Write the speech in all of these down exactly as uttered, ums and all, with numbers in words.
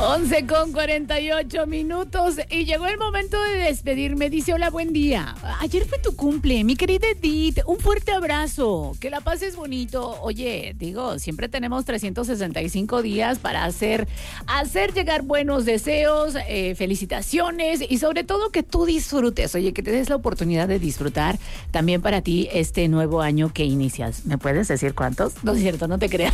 once con cuarenta y ocho minutos y llegó el momento de despedirme. Dice, hola, buen día. Ayer fue tu cumple, mi querida Edith. Un fuerte abrazo. Que la pases bonito. Oye, digo, siempre tenemos trescientos sesenta y cinco días para hacer, hacer llegar buenos deseos, eh, felicitaciones y sobre todo que tú disfrutes. Oye, que te des la oportunidad de disfrutar también para ti este nuevo año que inicias. ¿Me puedes decir cuántos? No es cierto, no te creas.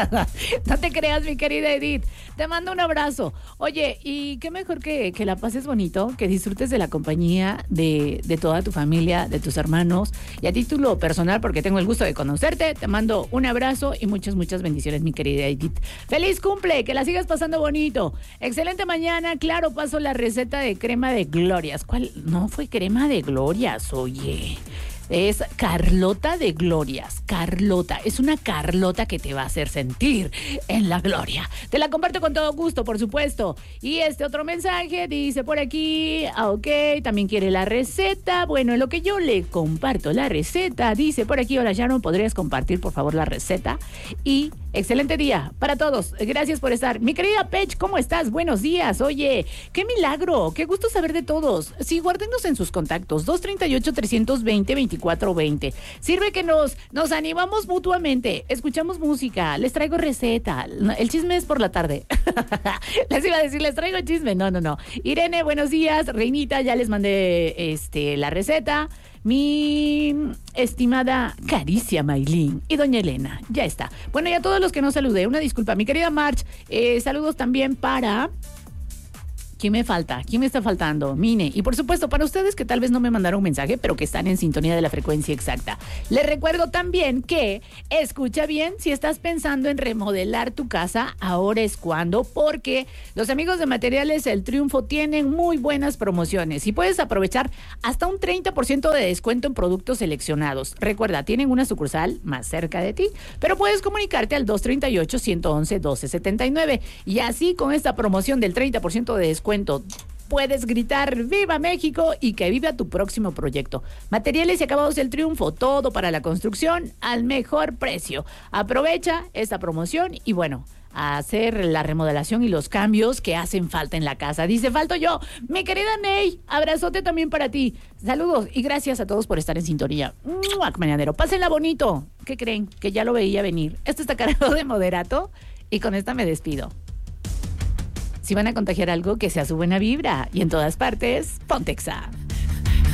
No te creas, mi querida Edith. Te mando un abrazo. Oye, y qué mejor que, que la pases bonito, que disfrutes de la compañía de, de toda tu familia, de tus hermanos. Y a título personal, porque tengo el gusto de conocerte, te mando un abrazo y muchas, muchas bendiciones, mi querida Edith. ¡Feliz cumple! Que la sigas pasando bonito. Excelente mañana. Claro, paso la receta de crema de glorias. ¿Cuál? No fue crema de glorias, oye. Es Carlota de Glorias. Carlota, es una Carlota que te va a hacer sentir en la gloria. Te la comparto con todo gusto, por supuesto. Y este otro mensaje dice por aquí, ah, ok, también quiere la receta. Bueno, en lo que yo le comparto la receta, dice por aquí, hola Sharon, ¿podrías compartir por favor la receta? Y excelente día para todos. Gracias por estar. Mi querida Pech, ¿cómo estás? Buenos días. Oye, qué milagro. Qué gusto saber de todos. Sí, guárdenos en sus contactos. dos treinta y ocho, trescientos veinte, veinticuatro veinte. Sirve que nos, nos animamos mutuamente. Escuchamos música. Les traigo receta. El chisme es por la tarde. Les iba a decir, les traigo chisme. No, no, no. Irene, buenos días. Reinita, ya les mandé este, la receta. Mi estimada Caricia Maylin y doña Elena, ya está. Bueno, y a todos los que no saludé, una disculpa. Mi querida March, eh, saludos también para... ¿Quién me falta? ¿Quién me está faltando? Mine. Y por supuesto, para ustedes que tal vez no me mandaron un mensaje, pero que están en sintonía de la frecuencia exacta. Les recuerdo también que, escucha bien, si estás pensando en remodelar tu casa, ahora es cuando, porque los amigos de Materiales El Triunfo tienen muy buenas promociones y puedes aprovechar hasta un treinta por ciento de descuento en productos seleccionados. Recuerda, tienen una sucursal más cerca de ti, pero puedes comunicarte al dos treinta y ocho, ciento once, doce setenta y nueve. Y así, con esta promoción del treinta por ciento de descuento, puedes gritar ¡Viva México! Y que viva tu próximo proyecto. Materiales y Acabados El Triunfo, todo para la construcción al mejor precio. Aprovecha esta promoción y bueno, a hacer la remodelación y los cambios que hacen falta en la casa. Dice, falto yo. Mi querida Ney, abrazote también para ti. Saludos y gracias a todos por estar en sintonía. ¡Mua! Mañanero, pásenla bonito. ¿Qué creen? Que ya lo veía venir. Esto está cargado de moderato y con esta me despido. Si van a contagiar algo, que sea su buena vibra. Y en todas partes, Pontexa.